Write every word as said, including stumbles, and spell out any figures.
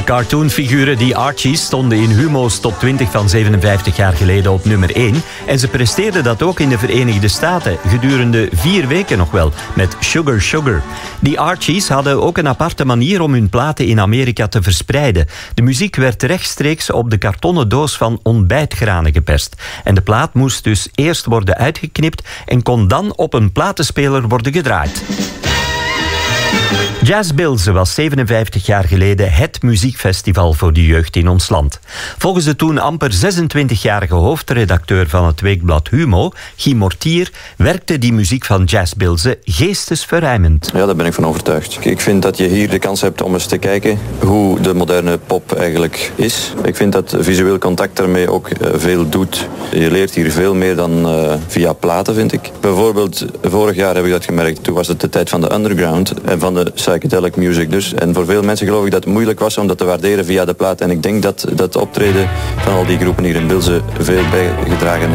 cartoonfiguren die Archies stonden in Humo's top twintig van zevenenvijftig jaar geleden op nummer één. En ze presteerden dat ook in de Verenigde Staten, gedurende vier weken nog wel, met Sugar Sugar. Die Archies hadden ook een aparte manier om hun platen in Amerika te verspreiden. De muziek werd rechtstreeks op de kartonnen doos van ontbijtgranen geperst. En de plaat moest dus eerst worden uitgeknipt en kon dan op een platenspeler worden gedraaid. Jazz Bilze was zevenenvijftig jaar geleden het muziekfestival voor de jeugd in ons land. Volgens de toen amper zesentwintigjarige hoofdredacteur van het weekblad Humo, Guy Mortier, werkte die muziek van Jazz Bilze geestesverruimend. Ja, daar ben ik van overtuigd. Ik vind dat je hier de kans hebt om eens te kijken hoe de moderne pop eigenlijk is. Ik vind dat visueel contact daarmee ook veel doet. Je leert hier veel meer dan uh, via platen, vind ik. Bijvoorbeeld, vorig jaar heb ik dat gemerkt. Toen was het de tijd van de underground en van de psychedelic music dus. En voor veel mensen geloof ik dat het moeilijk was om dat te waarderen via de plaat. En ik denk dat dat optreden van al die groepen hier in Bilze veel bijgedragen